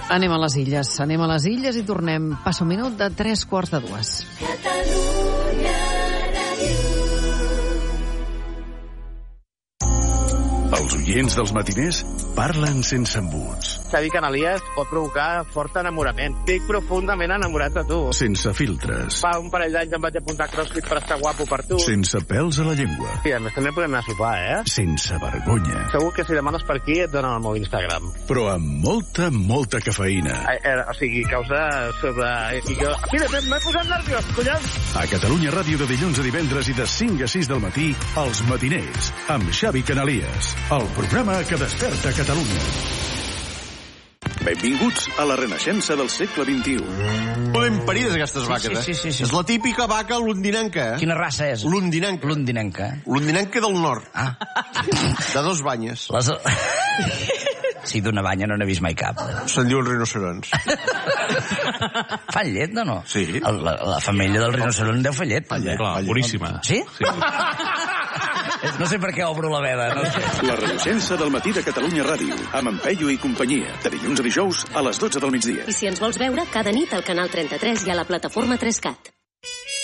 Anem a les illes i tornem. Passa un minut de 3:45. Els oients dels matiners parlen sense embuts. Xavi Canalies pot provocar fort enamorament. Estic profundament enamorat de tu. Sense filtres. Fa un parell d'anys em vaig apuntar a CrossFit per estar guapo per tu. Sense pèls a la llengua. I a més també podem anar a sopar, Sense vergonya. Segur que si demanes per aquí et donen el meu Instagram. Però amb molta cafeïna. O sigui, causa sobre... Mira, m'he posat nerviós, collons! A Catalunya Ràdio de dilluns a divendres i de 5 a 6 del matí, Els Matiners, amb Xavi Canalies. El programa que desperta Catalunya. Benvinguts a la renaixença del segle XXI. Ben parides, aquestes vaques, Sí. És la típica vaca londinenca, Quina raça és? Londinenca. Londinenca del nord. Ah. De 2 banyes. Sí, d'una banya no n'he vist mai cap. Se'n diuen rinocerons. Fan llet, no? Sí. La família del rinoceront deu fer llet, també. Clar, boníssima. Sí? No sé per què obro la veda. No sé. La renaixença del matí de Catalunya Ràdio, amb en Peyu i companyia, de dilluns a dijous a les 12 del migdia. I si ens vols veure, cada nit al canal 33 i a la plataforma 3CAT.